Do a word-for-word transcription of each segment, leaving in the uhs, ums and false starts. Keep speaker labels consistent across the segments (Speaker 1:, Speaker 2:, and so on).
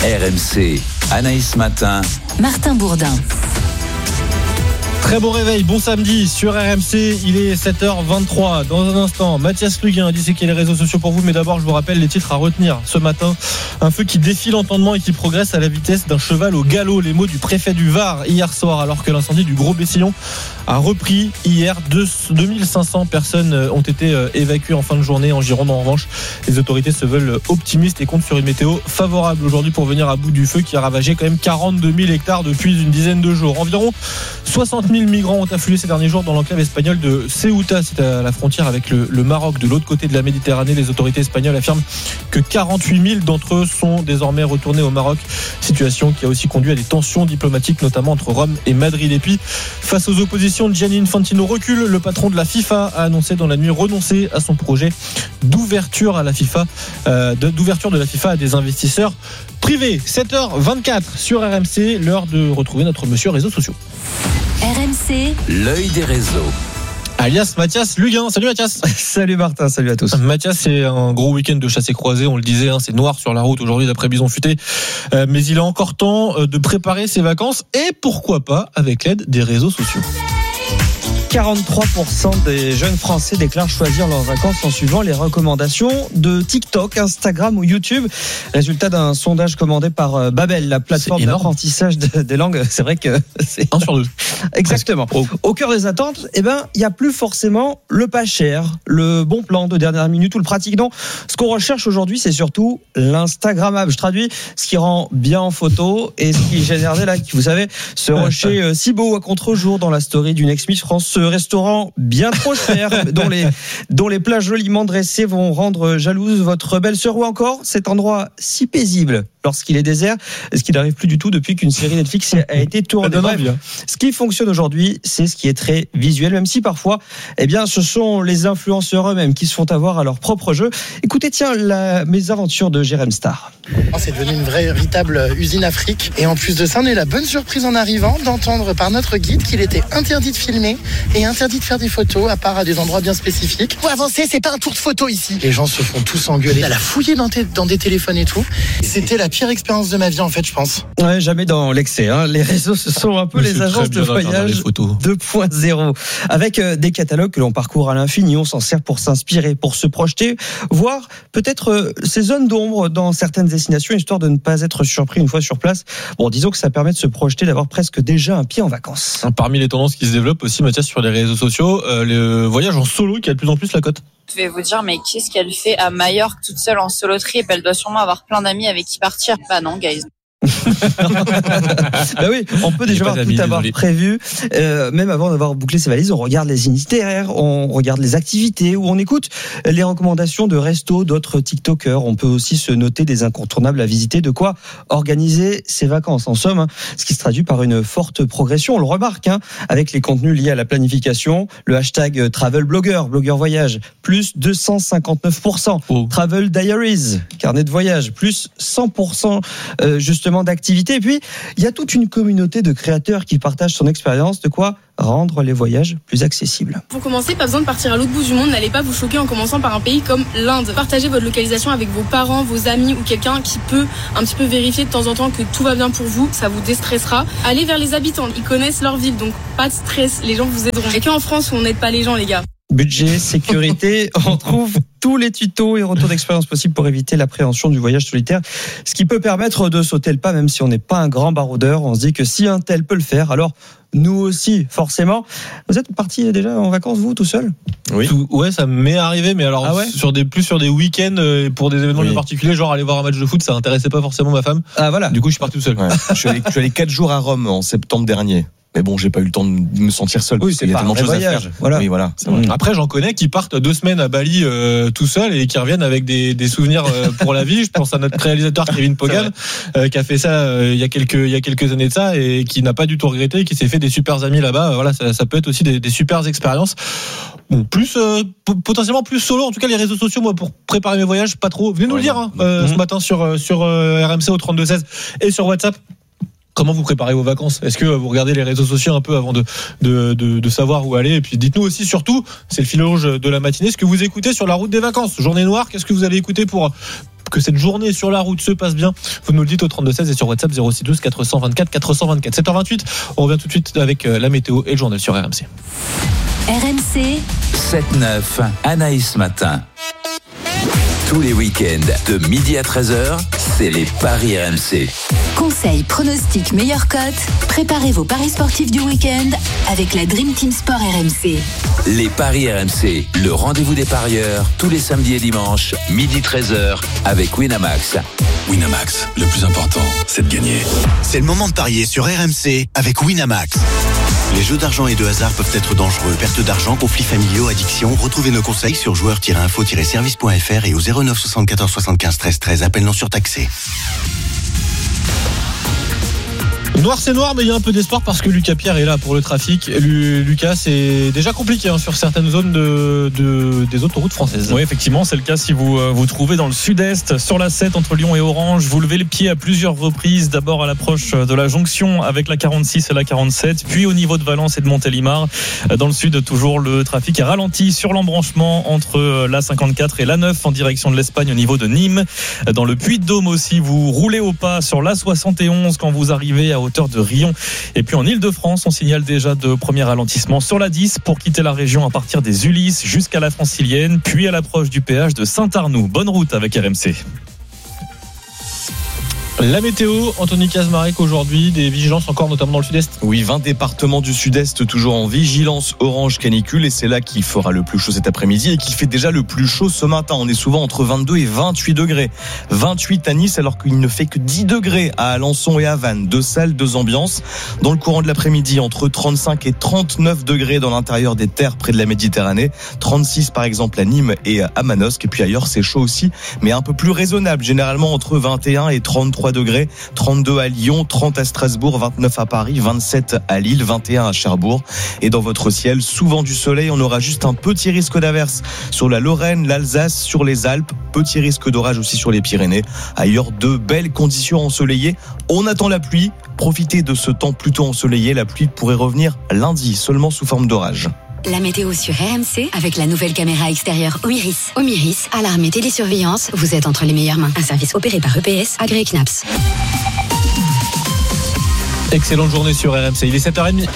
Speaker 1: R M C, Anaïs Matin,
Speaker 2: Martin Bourdin.
Speaker 3: Très bon réveil, bon samedi sur R M C, il est sept heures vingt-trois. Dans un instant, Mathias Luguin a disséqué les réseaux sociaux pour vous, mais d'abord je vous rappelle les titres à retenir ce matin. Un feu qui défie l'entendement et qui progresse à la vitesse d'un cheval au galop. Les mots du préfet du Var hier soir, alors que l'incendie du Gros Bessillon a repris hier. deux mille cinq cents personnes ont été évacuées en fin de journée. En Gironde, en revanche, les autorités se veulent optimistes et comptent sur une météo favorable aujourd'hui pour venir à bout du feu qui a ravagé quand même quarante-deux mille hectares depuis une dizaine de jours. Environ soixante mille migrants ont afflué ces derniers jours dans l'enclave espagnole de Ceuta, c'est à la frontière avec le, le Maroc, de l'autre côté de la Méditerranée. Les autorités espagnoles affirment que quarante-huit mille d'entre eux sont désormais retournés au Maroc, situation qui a aussi conduit à des tensions diplomatiques, notamment entre Rome et Madrid. Et puis, face aux oppositions, Gianni Infantino recule. Le patron de la FIFA a annoncé dans la nuit renoncer à son projet d'ouverture à la FIFA, euh, d'ouverture de la FIFA à des investisseurs privés. sept heures vingt-quatre sur R M C, l'heure de retrouver notre monsieur réseaux sociaux.
Speaker 2: R M C,
Speaker 1: l'œil des réseaux.
Speaker 3: Alias Mathias Luguin. Salut Mathias.
Speaker 4: Salut Martin, salut à tous.
Speaker 3: Mathias, c'est un gros week-end de chasse et croisée, on le disait, hein, c'est noir sur la route aujourd'hui d'après Bison Futé, euh, mais il a encore temps de préparer ses vacances et pourquoi pas avec l'aide des réseaux sociaux.
Speaker 4: quarante-trois pour cent des jeunes Français déclarent choisir leurs vacances en suivant les recommandations de TikTok, Instagram ou YouTube. Résultat d'un sondage commandé par Babel, la plateforme d'apprentissage des langues. C'est vrai que c'est
Speaker 3: un sur deux.
Speaker 4: Exactement. Oh. Au cœur des attentes, eh ben, il n'y a plus forcément le pas cher, le bon plan de dernière minute ou le pratique. Non, ce qu'on recherche aujourd'hui, c'est surtout l'Instagrammable. Je traduis, ce qui rend bien en photo et ce qui génère des likes. Vous savez, ce rocher si beau à contre-jour dans la story d'une ex-Miss France, ce restaurant bien trop cher dont les, dont les plats joliment dressés vont rendre jalouse votre belle-sœur, ou encore cet endroit si paisible lorsqu'il est désert, ce qui n'arrive plus du tout depuis qu'une série Netflix a été tournée. Bref, ce qui fonctionne aujourd'hui, c'est ce qui est très visuel, même si parfois, eh bien, ce sont les influenceurs eux-mêmes qui se font avoir à leur propre jeu. Écoutez, tiens, la mésaventure de Jérém Star.
Speaker 5: C'est devenu une vraie, véritable usine Afrique. Et en plus de ça, on a eu la bonne surprise en arrivant d'entendre par notre guide qu'il était interdit de filmer et interdit de faire des photos, à part à des endroits bien spécifiques. Pour avancer, c'est pas un tour de photo ici. Les gens se font tous engueuler. Elle a fouillé dans, t- dans des téléphones et tout. C'était la pire expérience de ma vie, en fait, je pense.
Speaker 4: Ouais, jamais dans l'excès, hein. Les réseaux, ce sont un peu
Speaker 3: Mais
Speaker 4: les agences de voyage deux point zéro. Avec euh, des catalogues que l'on parcourt à l'infini, on s'en sert pour s'inspirer, pour se projeter, voire peut-être euh, ces zones d'ombre dans certaines destinations, histoire de ne pas être surpris une fois sur place. Bon, disons que ça permet de se projeter, d'avoir presque déjà un pied en vacances.
Speaker 3: Parmi les tendances qui se développent aussi, Mathias, sur les réseaux sociaux, euh, le voyage en solo qui a de plus en plus la cote.
Speaker 6: Je vais vous dire, mais qu'est-ce qu'elle fait à Majorque toute seule en solo trip? Elle doit sûrement avoir plein d'amis avec qui partir. Bah non, guys.
Speaker 4: Bah oui, on peut déjà avoir tout avoir désolé. prévu, euh, même avant d'avoir bouclé ses valises. On regarde les itinéraires, on regarde les activités, ou on écoute les recommandations de restos d'autres TikTokers. On peut aussi se noter des incontournables à visiter, de quoi organiser ses vacances. En somme, hein, ce qui se traduit par une forte progression. On le remarque, hein, avec les contenus liés à la planification. Le hashtag Travel Blogger, blogueur voyage, plus deux cent cinquante-neuf pour cent. Oh. Travel Diaries, carnet de voyage, plus cent pour cent euh, justement d'activité. Et puis, il y a toute une communauté de créateurs qui partagent son expérience, de quoi rendre les voyages plus accessibles.
Speaker 7: Pour commencer, pas besoin de partir à l'autre bout du monde. N'allez pas vous choquer en commençant par un pays comme l'Inde. Partagez votre localisation avec vos parents, vos amis ou quelqu'un qui peut un petit peu vérifier de temps en temps que tout va bien pour vous. Ça vous déstressera. Allez vers les habitants. Ils connaissent leur ville, donc pas de stress. Les gens vous aideront. Et qu'en France où on n'aide pas les gens, les gars.
Speaker 4: Budget, sécurité, on trouve tous les tutos et retours d'expérience possibles pour éviter l'appréhension du voyage solitaire. Ce qui peut permettre de sauter le pas, même si on n'est pas un grand baroudeur. On se dit que si un tel peut le faire, alors nous aussi, forcément. Vous êtes parti déjà en vacances, vous, tout seul ?
Speaker 3: Oui. Tout, ouais, ça m'est arrivé, mais alors ah ouais sur des, plus sur des week-ends euh, pour des événements oui. bien particuliers, genre aller voir un match de foot, ça intéressait pas forcément ma femme.
Speaker 4: Ah voilà.
Speaker 3: Du coup, je suis parti tout seul.
Speaker 8: Ouais. je suis allé, je suis allé quatre jours à Rome en septembre dernier. Mais bon, j'ai pas eu le temps de me sentir seul.
Speaker 4: Oui, c'est
Speaker 8: il y a
Speaker 4: pas
Speaker 8: tellement
Speaker 4: un
Speaker 8: de choses
Speaker 4: voyage.
Speaker 8: à faire.
Speaker 4: Voilà.
Speaker 8: Oui, voilà. C'est
Speaker 3: mmh. Après, j'en connais qui partent deux semaines à Bali euh, tout seul et qui reviennent avec des, des souvenirs euh, pour la vie. Je pense à notre réalisateur Kevin Pogan euh, qui a fait ça euh, il y a quelques il y a quelques années de ça et qui n'a pas du tout regretté et qui s'est fait des super amis là-bas. Voilà, ça, ça peut être aussi des, des super expériences. Bon, plus euh, potentiellement plus solo. En tout cas, les réseaux sociaux, moi, pour préparer mes voyages, pas trop. Venez nous ouais, le dire hein, euh, mmh. ce matin sur sur euh, R M C au trente-deux seize et sur WhatsApp. Comment vous préparez vos vacances ? Est-ce que vous regardez les réseaux sociaux un peu avant de, de, de, de savoir où aller ? Et puis dites-nous aussi, surtout, c'est le fil rouge de la matinée, ce que vous écoutez sur la route des vacances. Journée noire, qu'est-ce que vous allez écouter pour que cette journée sur la route se passe bien. Vous nous le dites au trente-deux seize et sur WhatsApp zéro six douze quatre cent vingt-quatre quatre cent vingt-quatre. sept heures vingt-huit, on revient tout de suite avec la météo et le journal sur R M C.
Speaker 2: R M C
Speaker 1: sept neuf, Anaïs Matin. Tous les week-ends de midi à treize heures, c'est les paris R M C.
Speaker 2: Conseils, pronostics, meilleures cotes. Préparez vos paris sportifs du week-end avec la Dream Team Sport R M C.
Speaker 1: Les paris R M C, le rendez-vous des parieurs, tous les samedis et dimanches, midi treize heures, avec Winamax.
Speaker 9: Winamax, le plus important, c'est de gagner. C'est le moment de parier sur R M C avec Winamax. Les jeux d'argent et de hasard peuvent être dangereux. Perte d'argent, conflits familiaux, addiction. Retrouvez nos conseils sur joueurs tiret info tiret service point f r et au zéro neuf soixante-quatorze soixante-quinze treize treize. Appel non surtaxé.
Speaker 3: Noir c'est noir, mais il y a un peu d'espoir parce que Lucas Pierre est là pour le trafic. Lu- Lucas, c'est déjà compliqué hein, sur certaines zones de, de, des autoroutes françaises.
Speaker 10: Oui, effectivement, c'est le cas si vous euh, vous trouvez dans le sud-est, sur la sept entre Lyon et Orange. Vous levez le pied à plusieurs reprises, d'abord à l'approche de la jonction avec la quarante-six et la quarante-sept, puis au niveau de Valence et de Montélimar. Dans le sud, toujours le trafic est ralenti sur l'embranchement entre la cinquante-quatre et la neuf en direction de l'Espagne au niveau de Nîmes. Dans le Puy-de-Dôme aussi, vous roulez au pas sur la soixante et onze quand vous arrivez à hauteur de Rion. Et puis en Ile-de-France, on signale déjà de premiers ralentissements sur la dix pour quitter la région à partir des Ulysses jusqu'à la Francilienne, puis à l'approche du péage de Saint-Arnoux. Bonne route avec R M C.
Speaker 3: La météo, Anthony Kazmarek, aujourd'hui, des vigilances encore notamment dans le sud-est.
Speaker 8: Oui, vingt départements du sud-est toujours en vigilance orange canicule et c'est là qu'il fera le plus chaud cet après-midi et qu'il fait déjà le plus chaud ce matin. On est souvent entre vingt-deux et vingt-huit degrés. vingt-huit à Nice alors qu'il ne fait que dix degrés à Alençon et à Vannes. Deux salles, deux ambiances. Dans le courant de l'après-midi, entre trente-cinq et trente-neuf degrés dans l'intérieur des terres près de la Méditerranée. trente-six par exemple à Nîmes et à Manosque. Et puis ailleurs, c'est chaud aussi, mais un peu plus raisonnable. Généralement entre vingt et un et trente-trois degrés, trente-deux à Lyon, trente à Strasbourg, vingt-neuf à Paris, vingt-sept à Lille, vingt et un à Cherbourg. Et dans votre ciel, souvent du soleil, on aura juste un petit risque d'averse sur la Lorraine, l'Alsace, sur les Alpes, petit risque d'orage aussi sur les Pyrénées. Ailleurs, de belles conditions ensoleillées. On attend la pluie. Profitez de ce temps plutôt ensoleillé. La pluie pourrait revenir lundi, seulement sous forme d'orage.
Speaker 2: La météo sur R M C avec la nouvelle caméra extérieure Omiris. Omiris, alarme et télésurveillance, vous êtes entre les meilleures mains. Un service opéré par E P S, agréé C N A P S.
Speaker 3: Excellente journée sur R M C, il est sept heures trente.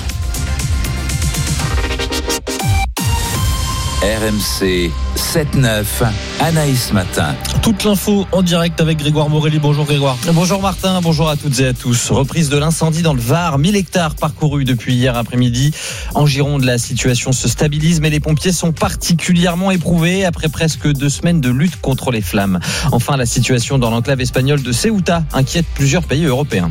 Speaker 1: R M C sept neuf, Anaïs Matin.
Speaker 3: Toute l'info en direct avec Grégoire Morelli. Bonjour Grégoire.
Speaker 4: Bonjour Martin, bonjour à toutes et à tous. Reprise de l'incendie dans le Var, mille hectares parcourus depuis hier après-midi. En Gironde, la situation se stabilise, mais les pompiers sont particulièrement éprouvés après presque deux semaines de lutte contre les flammes. Enfin, la situation dans l'enclave espagnole de Ceuta inquiète plusieurs pays européens.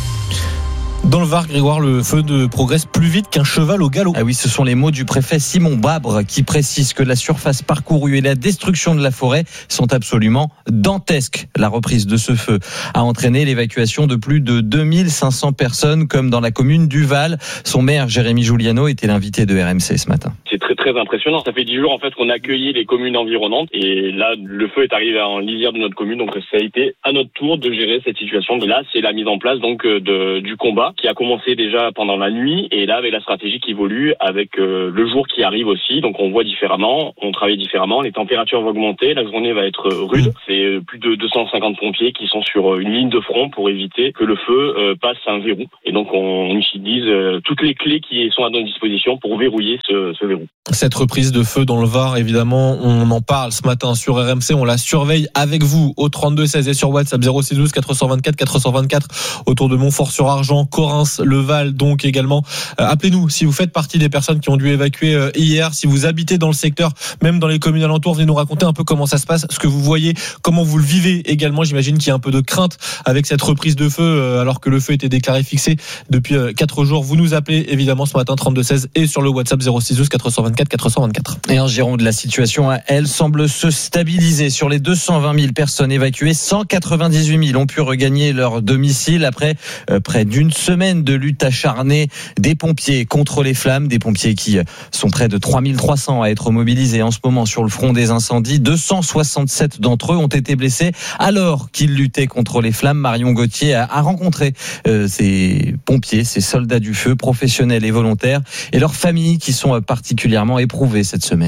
Speaker 3: Dans le Var, Grégoire, le feu de progresse plus vite qu'un cheval au galop.
Speaker 4: Ah oui, ce sont les mots du préfet Simon Babre qui précise que la surface parcourue et la destruction de la forêt sont absolument dantesques. La reprise de ce feu a entraîné l'évacuation de plus de deux mille cinq cents personnes, comme dans la commune du Val. Son maire, Jérémy Giuliano, était l'invité de R M C ce matin.
Speaker 11: C'est très très impressionnant. Ça fait dix jours en fait qu'on a accueilli les communes environnantes et là le feu est arrivé en lisière de notre commune, donc ça a été à notre tour de gérer cette situation. Et là c'est la mise en place donc de, du combat qui a commencé déjà pendant la nuit et là avec la stratégie qui évolue avec euh, le jour qui arrive aussi. Donc on voit différemment, on travaille différemment, les températures vont augmenter, la journée va être rude. C'est plus de deux cent cinquante pompiers qui sont sur une ligne de front pour éviter que le feu euh, passe un verrou. Et donc on utilise euh, toutes les clés qui sont à notre disposition pour verrouiller ce, ce verrou.
Speaker 3: Cette reprise de feu dans le Var, évidemment, on en parle ce matin sur R M C, on la surveille avec vous au trente-deux seize et sur WhatsApp zéro six douze quatre cent vingt-quatre quatre cent vingt-quatre autour de Montfort-sur-Argent, Correns, le Val donc également. Euh, appelez-nous si vous faites partie des personnes qui ont dû évacuer euh, hier, si vous habitez dans le secteur, même dans les communes alentours, venez nous raconter un peu comment ça se passe, ce que vous voyez, comment vous le vivez également. J'imagine qu'il y a un peu de crainte avec cette reprise de feu euh, alors que le feu était déclaré fixé depuis euh, quatre jours. Vous nous appelez évidemment ce matin trente-deux seize et sur le WhatsApp zéro six douze quatre cent vingt-quatre quatre cent vingt-quatre.
Speaker 4: Et en Gironde, la situation, elle, semble se stabiliser. Sur les deux cent vingt mille personnes évacuées, cent quatre-vingt-dix-huit mille ont pu regagner leur domicile après euh, près d'une semaine de lutte acharnée des pompiers contre les flammes. Des pompiers qui sont près de trois mille trois cents à être mobilisés en ce moment sur le front des incendies. deux cent soixante-sept d'entre eux ont été blessés alors qu'ils luttaient contre les flammes. Marion Gauthier a, a rencontré euh, ces pompiers, ces soldats du feu, professionnels et volontaires, et leurs familles qui sont particulièrement éprouvées cette semaine.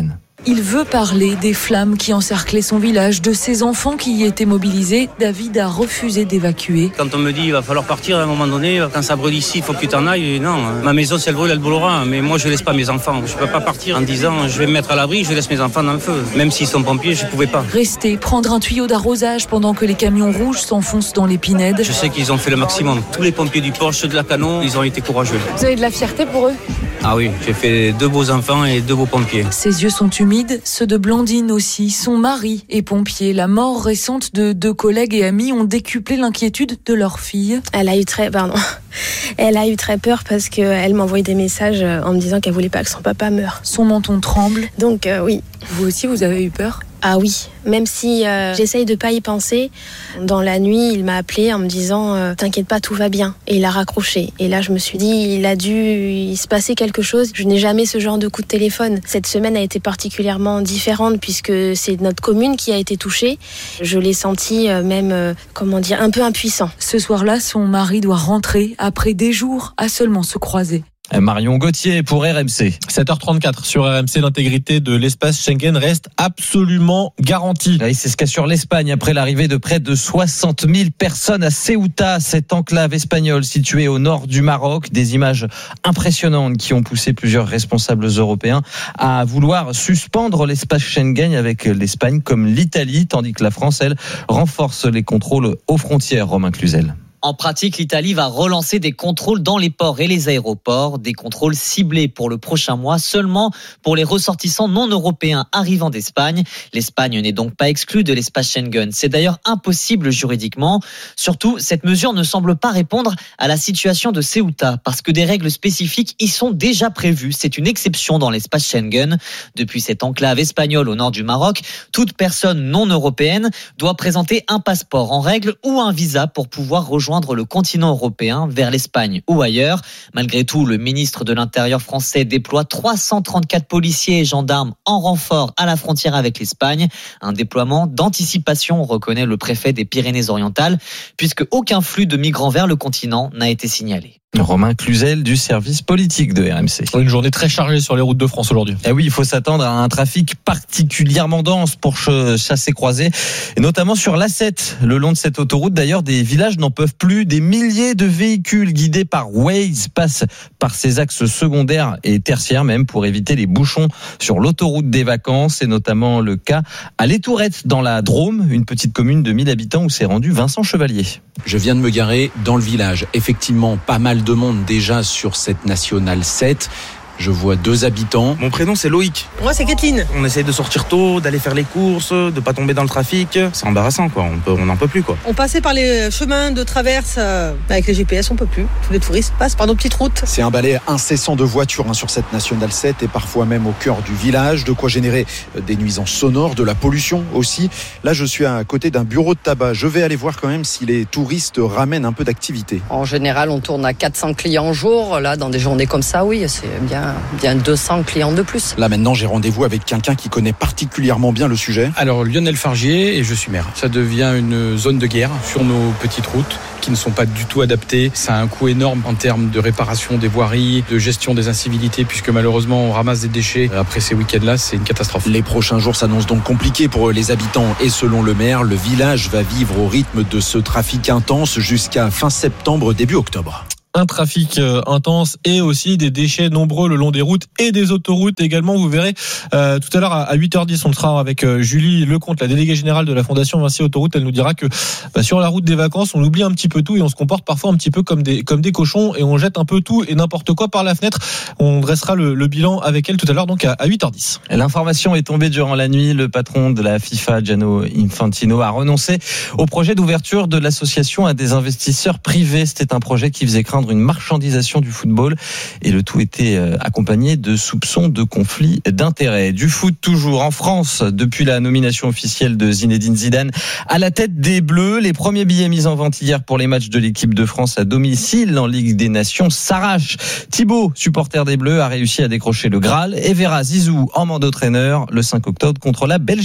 Speaker 12: Il veut parler des flammes qui encerclaient son village, de ses enfants qui y étaient mobilisés. David a refusé d'évacuer.
Speaker 13: Quand on me dit il va falloir partir à un moment donné, quand ça brûle ici, il faut que tu t'en ailles. Non, ma maison si elle brûle, elle brûlera. Mais moi je laisse pas mes enfants. Je peux pas partir en disant je vais me mettre à l'abri, je laisse mes enfants dans le feu. Même s'ils sont pompiers, je pouvais pas.
Speaker 12: Rester, prendre un tuyau d'arrosage pendant que les camions rouges s'enfoncent dans les pinèdes.
Speaker 13: Je sais qu'ils ont fait le maximum. Tous les pompiers du Porche, ceux de la Cano, ils ont été courageux.
Speaker 12: Vous avez de la fierté pour eux ?
Speaker 13: Ah oui, j'ai fait deux beaux enfants et deux beaux pompiers.
Speaker 12: Ses yeux sont humides, ceux de Blandine aussi. Son mari est pompier. La mort récente de deux collègues et amis ont décuplé l'inquiétude de leur fille.
Speaker 14: Elle a eu très, pardon, elle a eu très peur parce qu'elle m'envoyait des messages en me disant qu'elle voulait pas que son papa meure.
Speaker 12: Son menton tremble.
Speaker 14: Donc euh, oui.
Speaker 12: Vous aussi, vous avez eu peur ?
Speaker 14: Ah oui, même si euh, j'essaye de pas y penser. Dans la nuit, il m'a appelé en me disant euh, « T'inquiète pas, tout va bien ». Et il a raccroché. Et là, je me suis dit, il a dû il se passer quelque chose. Je n'ai jamais ce genre de coup de téléphone. Cette semaine a été particulièrement différente puisque c'est notre commune qui a été touchée. Je l'ai senti euh, même, euh, comment dire, un peu impuissant.
Speaker 12: Ce soir-là, son mari doit rentrer après des jours à seulement se croiser.
Speaker 4: Marion Gauthier pour R M C.
Speaker 3: sept heures trente-quatre sur R M C, l'intégrité de l'espace Schengen reste absolument garantie.
Speaker 4: Oui, c'est ce qu'assure l'Espagne après l'arrivée de près de soixante mille personnes à Ceuta, cette enclave espagnole située au nord du Maroc. Des images impressionnantes qui ont poussé plusieurs responsables européens à vouloir suspendre l'espace Schengen avec l'Espagne comme l'Italie, tandis que la France, elle, renforce les contrôles aux frontières. Romain Cluzel.
Speaker 15: En pratique, l'Italie va relancer des contrôles dans les ports et les aéroports, des contrôles ciblés pour le prochain mois seulement pour les ressortissants non européens arrivant d'Espagne. L'Espagne n'est donc pas exclue de l'espace Schengen. C'est d'ailleurs impossible juridiquement. Surtout, cette mesure ne semble pas répondre à la situation de Ceuta parce que des règles spécifiques y sont déjà prévues. C'est une exception dans l'espace Schengen. Depuis cette enclave espagnole au nord du Maroc, toute personne non européenne doit présenter un passeport en règle ou un visa pour pouvoir rejoindre le continent européen vers l'Espagne ou ailleurs. Malgré tout, le ministre de l'Intérieur français déploie trois cent trente-quatre policiers et gendarmes en renfort à la frontière avec l'Espagne. Un déploiement d'anticipation, reconnaît le préfet des Pyrénées-Orientales, puisque aucun flux de migrants vers le continent n'a été signalé.
Speaker 4: Romain Cluzel du service politique de R M C.
Speaker 3: Une journée très chargée sur les routes de France aujourd'hui.
Speaker 4: Et oui, il faut s'attendre à un trafic particulièrement dense pour chasser croisés, et notamment sur l'A sept. Le long de cette autoroute, d'ailleurs, des villages n'en peuvent plus. Des milliers de véhicules guidés par Waze passent par ces axes secondaires et tertiaires même pour éviter les bouchons sur l'autoroute des vacances. C'est notamment le cas à l'Étourette dans la Drôme, une petite commune de mille habitants où s'est rendu Vincent Chevalier.
Speaker 16: Je viens de me garer dans le village. Effectivement, pas mal de monde déjà sur cette nationale sept. Je vois deux habitants.
Speaker 17: Mon prénom c'est Loïc.
Speaker 18: Moi c'est Kathleen.
Speaker 17: On essaye de sortir tôt, d'aller faire les courses, de pas tomber dans le trafic. C'est embarrassant quoi, on peut, on n'en peut plus quoi.
Speaker 18: On passait par les chemins de traverse euh, avec les G P S, on peut plus. Tous les touristes passent par nos petites routes.
Speaker 19: C'est un balai incessant de voitures hein, sur cette nationale sept et parfois même au cœur du village, de quoi générer des nuisances sonores, de la pollution aussi. Là je suis à côté d'un bureau de tabac. Je vais aller voir quand même si les touristes ramènent un peu d'activité.
Speaker 20: En général on tourne à quatre cents clients au jour. Là dans des journées comme ça, oui, c'est bien, bien deux cents clients de plus.
Speaker 19: Là maintenant j'ai rendez-vous avec quelqu'un qui connaît particulièrement bien le sujet.
Speaker 21: Alors Lionel Fargier et je suis maire. Ça devient une zone de guerre sur nos petites routes qui ne sont pas du tout adaptées. Ça a un coût énorme en termes de réparation des voiries, de gestion des incivilités puisque malheureusement on ramasse des déchets. Après ces week-ends-là, c'est une catastrophe.
Speaker 16: Les prochains jours s'annoncent donc compliqués pour les habitants et selon le maire, le village va vivre au rythme de ce trafic intense jusqu'à fin septembre, début octobre.
Speaker 3: Un trafic euh, intense et aussi des déchets nombreux le long des routes et des autoroutes également. Vous verrez euh, tout à l'heure à huit heures dix, on sera avec euh, Julie Lecomte, la déléguée générale de la Fondation Vinci Autoroute. Elle nous dira que bah, sur la route des vacances, on oublie un petit peu tout et on se comporte parfois un petit peu comme des comme des cochons et on jette un peu tout et n'importe quoi par la fenêtre. On dressera le, le bilan avec elle tout à l'heure, donc à, à huit heures dix.
Speaker 4: L'information est tombée durant la nuit. Le patron de la FIFA, Gianni Infantino, a renoncé au projet d'ouverture de l'association à des investisseurs privés. C'était un projet qui faisait craindre une marchandisation du football et le tout était accompagné de soupçons de conflit d'intérêts. Du foot toujours en France depuis la nomination officielle de Zinedine Zidane à la tête des Bleus. Les premiers billets mis en vente hier pour les matchs de l'équipe de France à domicile en Ligue des Nations s'arrachent. Thibaut, supporter des Bleus, a réussi à décrocher le Graal et verra Zizou en mandat d'entraîneur le cinq octobre contre la Belgique.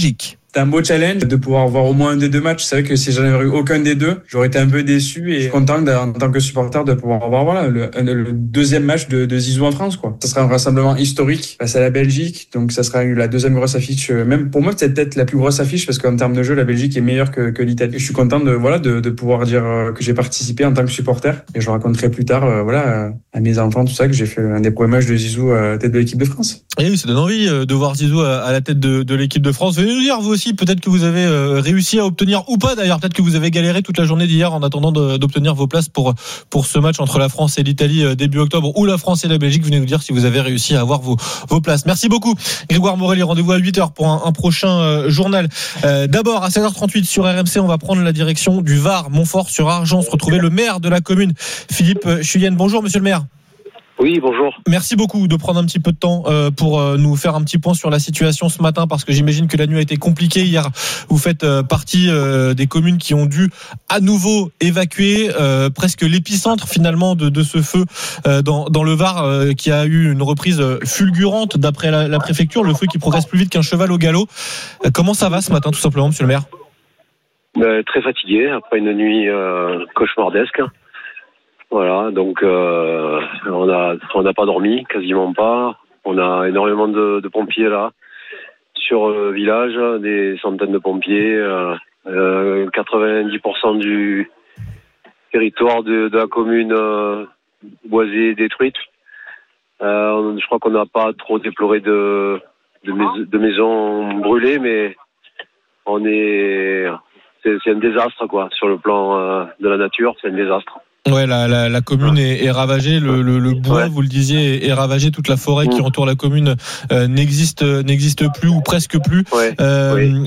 Speaker 5: C'était un beau challenge de pouvoir voir au moins un des deux matchs. C'est vrai que si j'en avais eu aucun des deux, j'aurais été un peu déçu et content en tant que supporter de pouvoir voir voilà, le, le deuxième match de, de Zizou en France, quoi. Ça sera un rassemblement historique face à la Belgique. Donc ça sera la deuxième grosse affiche. Même pour moi, c'est peut-être la plus grosse affiche parce qu'en termes de jeu, la Belgique est meilleure que, que l'Italie. Je suis content de, voilà, de, de pouvoir dire que j'ai participé en tant que supporter. Et je raconterai plus tard, euh, voilà, à mes enfants, tout ça, que j'ai fait un des premiers matchs de Zizou à la tête de l'équipe de France.
Speaker 3: Et oui, ça donne envie de voir Zizou à la tête de, de l'équipe de France. Venez nous dire, vous aussi, peut-être que vous avez réussi à obtenir, ou pas d'ailleurs, peut-être que vous avez galéré toute la journée d'hier en attendant de, d'obtenir vos places pour, pour ce match entre la France et l'Italie début octobre, ou la France et la Belgique. Venez nous dire si vous avez réussi à avoir vos, vos places. Merci beaucoup, Grégoire Morelli. Rendez-vous à huit heures pour un, un prochain euh, journal. Euh, d'abord, à seize heures trente-huit sur R M C, on va prendre la direction du Var, Montfort-sur-Argence, retrouver le maire de la commune, Philippe Chuyenne. Bonjour, monsieur le maire.
Speaker 22: Oui, bonjour.
Speaker 3: Merci beaucoup de prendre un petit peu de temps pour nous faire un petit point sur la situation ce matin, parce que j'imagine que la nuit a été compliquée hier. Vous faites partie des communes qui ont dû à nouveau évacuer presque l'épicentre finalement de, de ce feu dans, dans le Var, qui a eu une reprise fulgurante d'après la, la préfecture, le feu qui progresse plus vite qu'un cheval au galop. Comment ça va ce matin, tout simplement, monsieur le maire?
Speaker 22: euh, Très fatigué après une nuit euh, cauchemardesque. Voilà, donc euh, on a on n'a pas dormi, quasiment pas. On a énormément de, de pompiers là sur le village, des centaines de pompiers. Euh, euh, quatre-vingt-dix pour cent du territoire de, de la commune euh, boisée, détruite. Euh, je crois qu'on n'a pas trop déploré de de, mais, de maisons brûlées, mais on est c'est, c'est un désastre quoi sur le plan euh, de la nature, c'est un désastre.
Speaker 3: Ouais, la, la, la commune est, est ravagée, le, le, le bois, ouais. vous le disiez, est ravagé, toute la forêt qui entoure la commune euh, n'existe n'existe plus ou presque plus.
Speaker 22: Ouais.
Speaker 3: Euh,
Speaker 22: oui.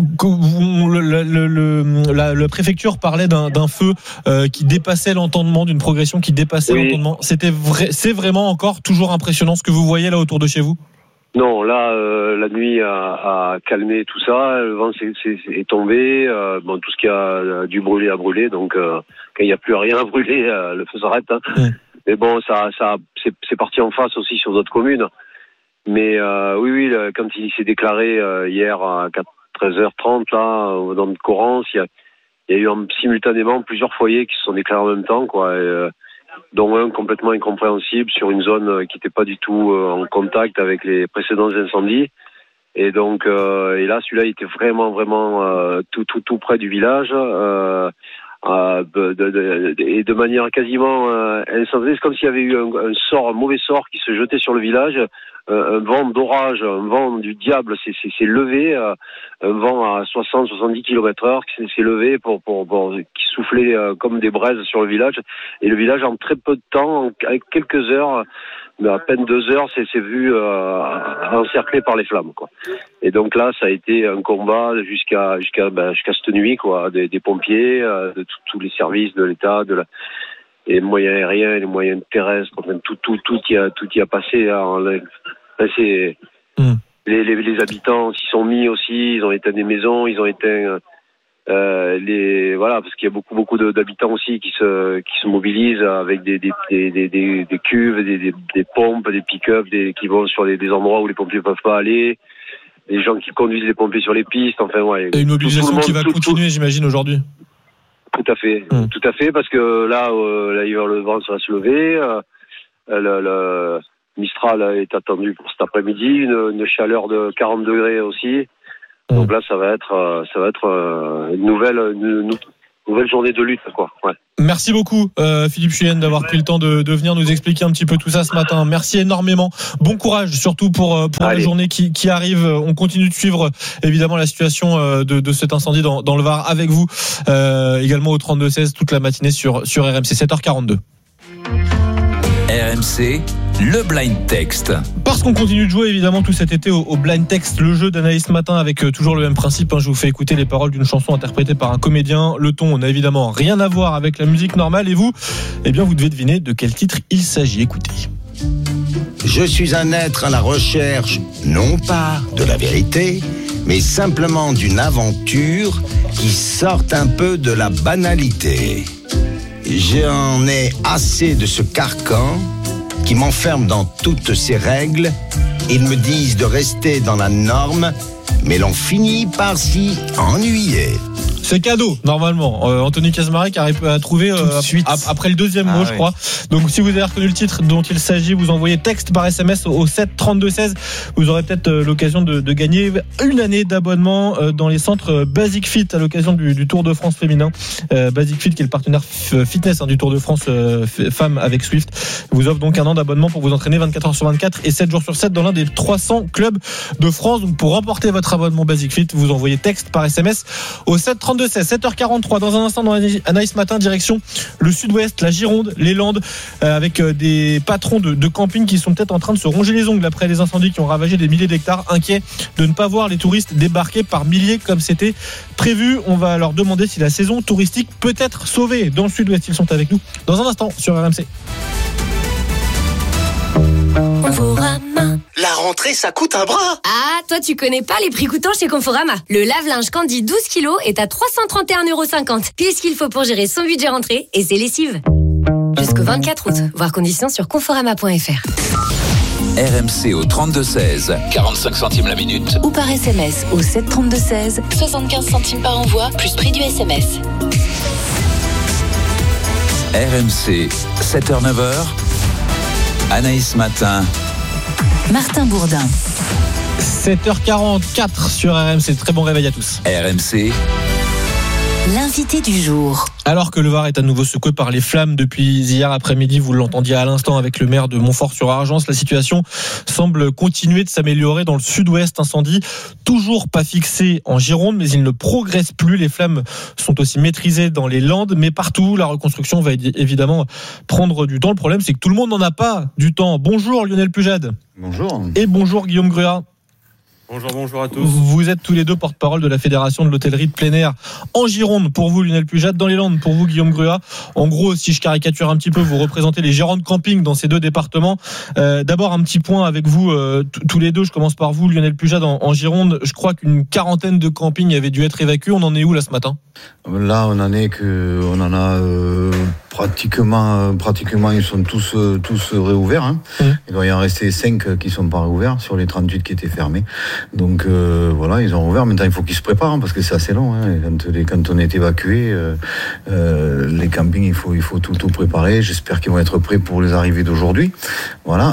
Speaker 3: le, le, le, la, la préfecture parlait d'un, d'un feu euh, qui dépassait l'entendement, d'une progression qui dépassait oui. l'entendement. C'était vrai, c'est vraiment encore toujours impressionnant ce que vous voyez là autour de chez vous?
Speaker 22: Non, là, euh, la nuit a, a calmé tout ça, le vent c'est, c'est, est tombé, euh, bon, tout ce qui a dû brûler a brûlé, donc euh, quand il n'y a plus rien à brûler, euh, le feu s'arrête. Hein. Mmh. Mais bon, ça, ça, c'est, c'est parti en face aussi sur d'autres communes. Mais euh, oui, oui, quand il s'est déclaré euh, hier à treize heures trente, là, dans le Corrence, il y a, il y a eu en, simultanément plusieurs foyers qui se sont déclarés en même temps, quoi. Et, euh, dont un complètement incompréhensible sur une zone qui n'était pas du tout en contact avec les précédents incendies. Et donc, euh, et là, celui-là, il était vraiment, vraiment euh, tout, tout, tout près du village, euh, euh, de, de, de, et de manière quasiment euh, instantanée. C'est comme s'il y avait eu un, un sort, un mauvais sort qui se jetait sur le village. Euh, un vent d'orage, un vent du diable s'est, s'est, s'est levé, euh, un vent à soixante à soixante-dix kilomètres heure qui s'est, s'est levé pour, pour, pour qui soufflait euh, comme des braises sur le village. Et le village, en très peu de temps, en, avec quelques heures, mais à peine deux heures, s'est, s'est vu euh, encerclé par les flammes, quoi. Et donc là, ça a été un combat jusqu'à jusqu'à ben, jusqu'à cette nuit, quoi, des, des pompiers, euh, de tous les services de l'État, de la et les moyens aériens, les moyens terrestres, enfin, tout, tout, tout y a, tout y a passé. Hein. C'est, mmh. les, les, les habitants s'y sont mis aussi, ils ont éteint des maisons, ils ont éteint euh, les, voilà, parce qu'il y a beaucoup, beaucoup de, d'habitants aussi qui se, qui se mobilisent avec des, des, des, des, des, des cuves, des, des, des pompes, des pick-up, des, qui vont sur des, des endroits où les pompiers ne peuvent pas aller. Les gens qui conduisent les pompiers sur les pistes, enfin, ouais.
Speaker 3: Et une mobilisation tout, tout monde, qui va tout, continuer, tout, j'imagine, aujourd'hui.
Speaker 22: Tout à fait, mmh. tout à fait, parce que là, euh, là, le vent va se lever. Euh, le, le Mistral est attendu pour cet après-midi, une, une chaleur de quarante degrés aussi. Mmh. Donc là, ça va être, ça va être une nouvelle, une, une nouvelle journée de lutte, quoi. Ouais.
Speaker 3: Merci beaucoup, euh, Philippe Chuyenne, d'avoir pris le temps de, de venir nous expliquer un petit peu tout ça ce matin. Merci énormément. Bon courage, surtout pour, pour la journée qui, qui arrive. On continue de suivre, évidemment, la situation de, de cet incendie dans, dans le Var avec vous, euh, également au trente-deux seize, toute la matinée sur, sur R M C. sept heures quarante-deux.
Speaker 1: R M C, le blind text.
Speaker 3: Parce qu'on continue de jouer évidemment tout cet été au, au blind text, le jeu d'analyse matin avec euh, toujours le même principe. Hein, je vous fais écouter les paroles d'une chanson interprétée par un comédien. Le ton n'a évidemment rien à voir avec la musique normale. Et vous, eh bien, vous devez deviner de quel titre il s'agit. Écoutez.
Speaker 23: Je suis un être à la recherche, non pas de la vérité, mais simplement d'une aventure qui sorte un peu de la banalité. J'en ai assez de ce carcan qui m'enferme dans toutes ces règles. Ils me disent de rester dans la norme, mais l'on finit par s'y ennuyer.
Speaker 3: C'est cadeau, normalement. Euh, Anthony Casmarek a, a trouvé euh, ap- après le deuxième ah, mot, oui. je crois. Donc, si vous avez reconnu le titre dont il s'agit, vous envoyez texte par S M S au sept trente-deux seize. Vous aurez peut-être euh, l'occasion de, de gagner une année d'abonnement euh, dans les centres Basic Fit à l'occasion du, du Tour de France féminin. Euh, Basic Fit, qui est le partenaire f- fitness hein, du Tour de France euh, f- femmes avec Swift, vous offre donc un an d'abonnement pour vous entraîner vingt-quatre heures sur vingt-quatre et sept jours sur sept dans l'un des trois cents clubs de France. Donc, pour remporter votre abonnement Basic Fit, vous envoyez texte par S M S au sept trente-deux seize. sept heures quarante-trois, dans un instant dans Anaïs Matin, direction le sud-ouest, la Gironde, les Landes, euh, avec euh, des patrons de, de camping qui sont peut-être en train de se ronger les ongles après les incendies qui ont ravagé des milliers d'hectares, inquiets de ne pas voir les touristes débarquer par milliers comme c'était prévu. On va leur demander si la saison touristique peut être sauvée dans le sud-ouest. Ils sont avec nous dans un instant sur R M C.
Speaker 6: Conforama. La rentrée, ça coûte un bras.
Speaker 7: Ah, toi, tu connais pas les prix coûtants chez Conforama. Le lave-linge Candy douze kilos est à trois cent trente et un euros cinquante. Pile ce qu'il faut pour gérer son budget rentrée et ses lessives. Jusqu'au vingt-quatre août. Voir conditions sur conforama point f r.
Speaker 1: R M C au trente-deux seize, quarante-cinq centimes la minute.
Speaker 6: Ou par S M S au sept trente-deux seize, soixante-quinze centimes par envoi, plus prix du S M S.
Speaker 1: R M C, sept heures neuf heures. Anaïs Matin.
Speaker 6: Martin Bourdin.
Speaker 3: sept heures quarante-quatre sur R M C. Très bon réveil à tous.
Speaker 1: R M C.
Speaker 6: L'invité du jour.
Speaker 3: Alors que le Var est à nouveau secoué par les flammes depuis hier après-midi, vous l'entendiez à l'instant avec le maire de Montfort-sur-Argence, la situation semble continuer de s'améliorer dans le sud-ouest. Incendie toujours pas fixé en Gironde, mais il ne progresse plus. Les flammes sont aussi maîtrisées dans les Landes, mais partout, la reconstruction va évidemment prendre du temps. Le problème, c'est que tout le monde n'en a pas du temps. Bonjour Lionel Pujade.
Speaker 9: Bonjour.
Speaker 3: Et bonjour Guillaume Gruat.
Speaker 9: Bonjour, bonjour à tous.
Speaker 3: Vous êtes tous les deux porte-parole de la Fédération de l'hôtellerie de plein air en Gironde. Pour vous, Lionel Pujade, dans les Landes, pour vous, Guillaume Gruat. En gros, si je caricature un petit peu, vous représentez les gérants de camping dans ces deux départements. Euh, d'abord, un petit point avec vous, euh, t- tous les deux. Je commence par vous, Lionel Pujade, en, en Gironde. Je crois qu'une quarantaine de campings avaient dû être évacués. On en est où là ce matin ?
Speaker 9: Là, on en est que, on en a euh, pratiquement, pratiquement, ils sont tous, euh, tous réouverts. Hein. Mmh. Il doit y en rester cinq qui sont pas réouverts sur les trente-huit qui étaient fermés. Donc euh, voilà, ils ont rouvert. Maintenant, il faut qu'ils se préparent hein, parce que c'est assez long. Hein. Quand, les, quand on est évacué, euh, euh, les campings, il faut, il faut tout, tout préparer. J'espère qu'ils vont être prêts pour les arrivées d'aujourd'hui. Voilà,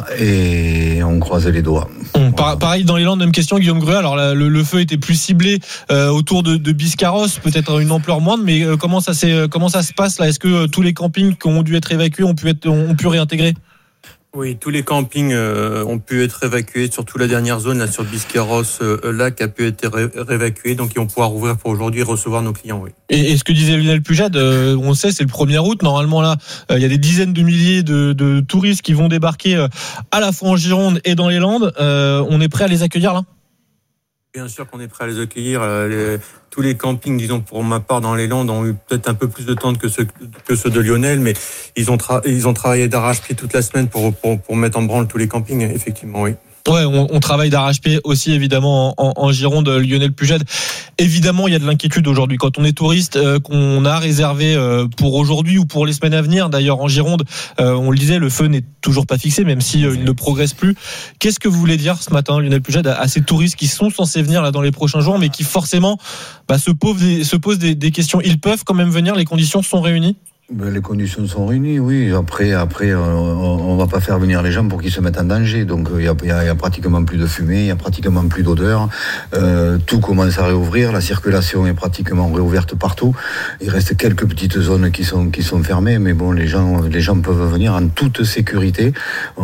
Speaker 9: et on croise les doigts.
Speaker 3: Mmh, voilà. Pareil dans les Landes, même question, Guillaume Gruat. Alors la, le, le feu était plus ciblé euh, autour de, de Biscarrosse, peut-être une ampleur moindre, mais euh, comment ça s'est, comment ça se passe là ? Est-ce que euh, tous les campings qui ont dû être évacués ont pu être, ont, ont pu réintégrer ?
Speaker 9: Oui, tous les campings euh, ont pu être évacués, surtout la dernière zone là sur Biscarrosse euh, lac a pu être ré- réévacué, donc ils vont pouvoir ouvrir pour aujourd'hui et recevoir nos clients. Oui.
Speaker 3: Et, et ce que disait Lionel Pujade, euh, on sait, c'est le premier août. Normalement là, il euh, y a des dizaines de milliers de, de touristes qui vont débarquer euh, à la fois en Gironde et dans les Landes. Euh, on est prêt à les accueillir là ?
Speaker 9: Bien sûr qu'on est prêt à les accueillir. Les, tous les campings, disons pour ma part dans les Landes, ont eu peut-être un peu plus de temps que ceux, que ceux de Lionel, mais ils ont, tra- ils ont travaillé d'arrache-pied toute la semaine pour, pour, pour mettre en branle tous les campings, effectivement, oui.
Speaker 3: Ouais, on, on travaille d'arrache-pied aussi évidemment en, en, en Gironde, Lionel Pujade. Évidemment, il y a de l'inquiétude aujourd'hui quand on est touriste, euh, qu'on a réservé euh, pour aujourd'hui ou pour les semaines à venir. D'ailleurs, en Gironde, euh, on le disait, le feu n'est toujours pas fixé, même si euh, il ne progresse plus. Qu'est-ce que vous voulez dire ce matin, Lionel Pujade, à, à ces touristes qui sont censés venir là dans les prochains jours, mais qui forcément bah, se posent, des, se posent des, des questions. Ils peuvent quand même venir, les conditions sont réunies ?
Speaker 9: Les conditions sont réunies, oui. Après, après, on, on va pas faire venir les gens pour qu'ils se mettent en danger. Donc, il y a, il y a, il y a pratiquement plus de fumée, il y a pratiquement plus d'odeur. Euh, tout commence à réouvrir. La circulation est pratiquement réouverte partout. Il reste quelques petites zones qui sont qui sont fermées, mais bon, les gens, les gens peuvent venir en toute sécurité. On,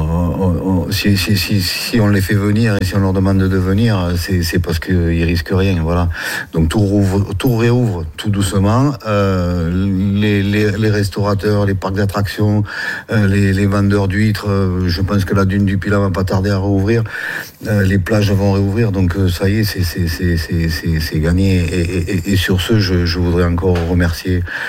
Speaker 9: on, on, si, si, si, si on les fait venir et si on leur demande de venir, c'est, c'est parce qu'ils risquent rien. Voilà. Donc tout rouvre, tout réouvre tout doucement. Euh, les Les, les restaurateurs, les parcs d'attractions, euh, les, les vendeurs d'huîtres, euh, je pense que la dune du Pilat va pas tarder à rouvrir, euh, les plages vont réouvrir, donc euh, ça y est, c'est, c'est, c'est, c'est, c'est, c'est gagné. Et, et, et sur ce, je, je voudrais encore remercier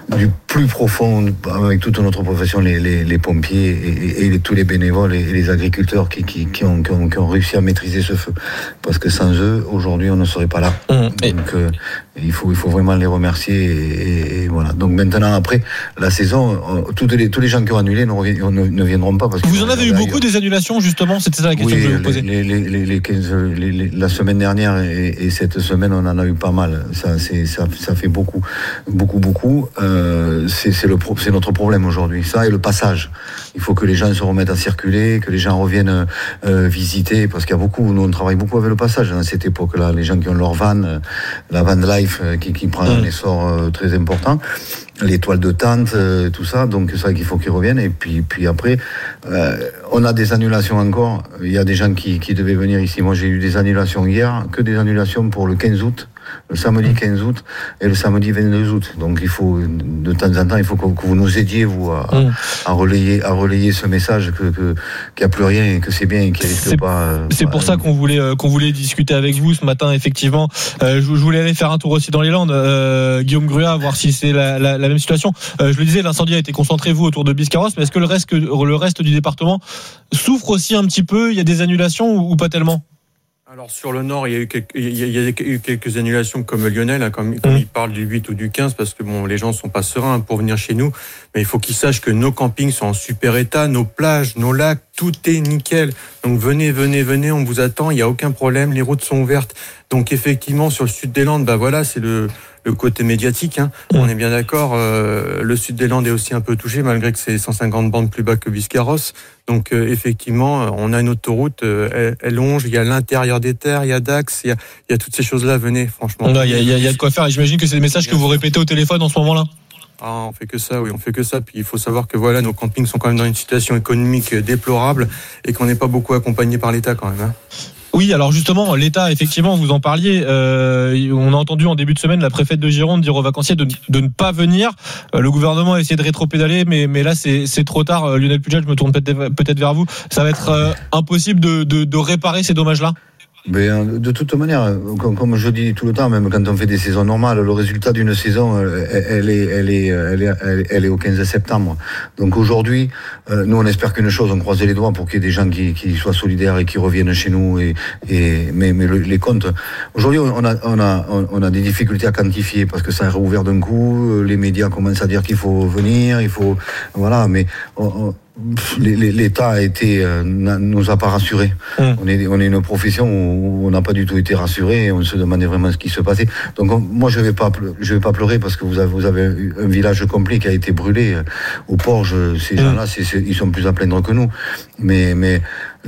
Speaker 9: du plus profond, avec toute notre profession, les, les, les pompiers et, et, et tous les bénévoles et, et les agriculteurs qui, qui, qui, ont, qui, ont, qui ont réussi à maîtriser ce feu. Parce que sans eux, aujourd'hui, on ne serait pas là. Mmh. Donc, euh, il faut, il faut vraiment les remercier. Et, et voilà. Donc maintenant, après la saison, toutes les, tous les gens qui ont annulé ne, revien, ne, ne viendront pas. Parce
Speaker 3: Vous en avez eu beaucoup ailleurs. Des annulations, justement. C'était ça la question
Speaker 9: oui,
Speaker 3: que je voulais vous poser.
Speaker 9: Les, les, les, les quinze, les, les, la semaine dernière et, et cette semaine, on en a eu pas mal. Ça, c'est, ça, ça fait beaucoup, beaucoup, beaucoup. Euh, c'est, c'est, le, c'est notre problème aujourd'hui. Ça et le passage. Il faut que les gens se remettent à circuler, que les gens reviennent euh, visiter, parce qu'il y a beaucoup. Nous, on travaille beaucoup avec le passage dans cette époque-là. Les gens qui ont leur van, euh, la van life euh, qui, qui prend mmh. un essor euh, très important. Les toiles de tente, euh, tout ça, donc c'est ça qu'il faut qu'ils reviennent. Et puis, puis après, euh, on a des annulations encore. Il y a des gens qui, qui devaient venir ici. Moi, j'ai eu des annulations hier, que des annulations pour le quinze août, le samedi quinze août et le samedi vingt-deux août. Donc, il faut, de temps en temps, il faut que, que vous nous aidiez, vous, à, mmh. à, relayer, à relayer ce message que, que, qu'il n'y a plus rien et que c'est bien et qu'il risque
Speaker 3: c'est,
Speaker 9: pas. Euh,
Speaker 3: c'est pour euh, ça qu'on voulait, euh, qu'on voulait discuter avec vous ce matin, effectivement. Euh, je, je voulais aller faire un tour aussi dans les Landes, euh, Guillaume Gruat, voir si c'est la, la, la même situation. Euh, je le disais, l'incendie a été concentré, vous, autour de Biscarrosse, mais est-ce que le reste, le reste du département souffre aussi un petit peu? Il y a des annulations ou, ou pas tellement?
Speaker 2: Alors sur le nord, il y a eu quelques, il y a eu quelques annulations comme Lionel, hein, comme, comme mmh. il parle du huit ou du quinze, parce que bon, les gens sont pas sereins pour venir chez nous, mais il faut qu'ils sachent que nos campings sont en super état, nos plages, nos lacs, tout est nickel. Donc venez, venez, venez, on vous attend, il y a aucun problème, les routes sont ouvertes. Donc effectivement, sur le sud des Landes, bah voilà, c'est le le côté médiatique, hein. Mmh. On est bien d'accord. Euh, le sud des Landes est aussi un peu touché, malgré que c'est cent cinquante bandes plus bas que Biscarrosse. Donc euh, effectivement, on a une autoroute, euh, elle, elle longe. Il y a l'intérieur des terres, il y a Dax, il y a, il y a toutes ces choses-là. Venez, franchement.
Speaker 3: Il y a, il y a, il y a de quoi faire. Et j'imagine que c'est des messages que vous répétez au téléphone en ce moment-là.
Speaker 2: Ah, on fait que ça, oui, on fait que ça. Puis il faut savoir que voilà, nos campings sont quand même dans une situation économique déplorable et qu'on n'est pas beaucoup accompagné par l'État quand même, hein.
Speaker 3: Oui, alors justement, l'État, effectivement, vous en parliez. Euh, on a entendu en début de semaine la préfète de Gironde dire aux vacanciers de, de ne pas venir. Euh, le gouvernement a essayé de rétro-pédaler, mais, mais là, c'est, c'est trop tard. Euh, Lionel Puget, je me tourne peut-être, peut-être vers vous. Ça va être euh, impossible de, de, de réparer ces dommages-là?
Speaker 9: Mais de toute manière, comme je dis tout le temps, même quand on fait des saisons normales, le résultat d'une saison, elle est, elle est, elle est, elle est au quinze septembre. Donc aujourd'hui, nous on espère qu'une chose, on croise les doigts pour qu'il y ait des gens qui, qui soient solidaires et qui reviennent chez nous. Et, et mais, mais le, les comptes, aujourd'hui on a, on a, on a des difficultés à quantifier parce que ça a réouvert d'un coup. Les médias commencent à dire qu'il faut venir, il faut, voilà. Mais on, on, l'État a été, euh, nous a pas rassurés. Mmh. On est, on est une profession où on n'a pas du tout été rassurés et on se demandait vraiment ce qui se passait. Donc on, moi je vais pas, je vais pas pleurer parce que vous avez, vous avez un village complet qui a été brûlé au Porge. Ces mmh. gens-là, c'est, c'est, ils sont plus à plaindre que nous. Mais, mais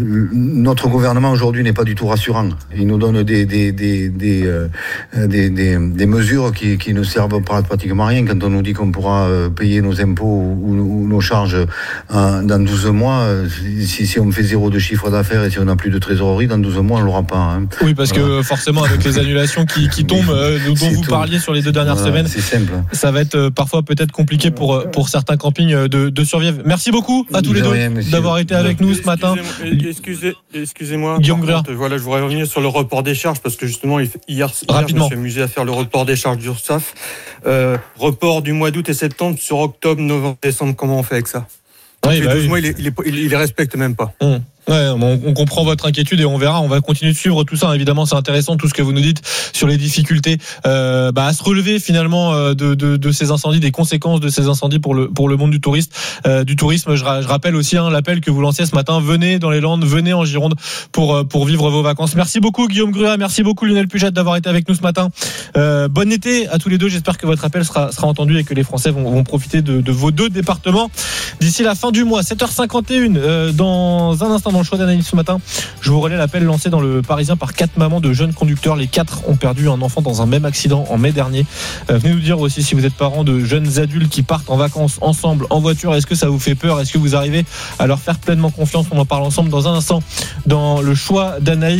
Speaker 9: notre gouvernement aujourd'hui n'est pas du tout rassurant. Il nous donne des des des des euh, des, des, des mesures qui qui ne servent pas pratiquement à rien. Quand on nous dit qu'on pourra payer nos impôts ou, ou nos charges euh, dans douze mois, si si on fait zéro de chiffre d'affaires et si on n'a plus de trésorerie, dans douze mois on l'aura pas. Hein.
Speaker 3: Oui, parce voilà. que forcément avec les annulations qui qui tombent, euh, dont vous tout. parliez sur les deux dernières voilà, semaines,
Speaker 9: c'est simple.
Speaker 3: Ça va être euh, parfois peut-être compliqué pour pour certains campings de de survivre. Merci beaucoup à tous les deux rien, d'avoir été avec nous ce matin.
Speaker 2: Excusez, excusez-moi.
Speaker 3: Guillaume Gruat.
Speaker 2: Voilà, je voudrais revenir sur le report des charges parce que justement hier, hier je me suis amusé à faire le report des charges d'URSSAF. Euh, report du mois d'août et septembre sur octobre, novembre, décembre. Comment on fait avec ça?
Speaker 3: Oui,
Speaker 2: les
Speaker 3: bah
Speaker 2: douze
Speaker 3: oui.
Speaker 2: mois, il, il, il, il les respecte même pas.
Speaker 3: Mmh. Ouais, on, on comprend votre inquiétude et on verra. On va continuer de suivre tout ça. Évidemment, c'est intéressant tout ce que vous nous dites sur les difficultés euh, bah, à se relever finalement euh, de, de, de ces incendies, des conséquences de ces incendies pour le pour le monde du touriste, euh, du tourisme. Je, je rappelle aussi hein, l'appel que vous lanciez ce matin. Venez dans les Landes, venez en Gironde pour pour vivre vos vacances. Merci beaucoup Guillaume Gruat, merci beaucoup Lionel Puget d'avoir été avec nous ce matin. Euh, bon été à tous les deux. J'espère que votre appel sera sera entendu et que les Français vont, vont profiter de, de vos deux départements d'ici la fin du mois. sept heures cinquante et une euh, dans un instant dans le choix d'analyse ce matin. Je vous relais l'appel lancé dans le Parisien par quatre mamans de jeunes conducteurs. Les quatre ont perdu un enfant dans un même accident en mai dernier. Euh, venez nous dire aussi si vous êtes parents de jeunes adultes qui partent en vacances ensemble en voiture. Est-ce que ça vous fait peur? Est-ce que vous arrivez à leur faire pleinement confiance? On en parle ensemble dans un instant dans le choix d'Anaïs.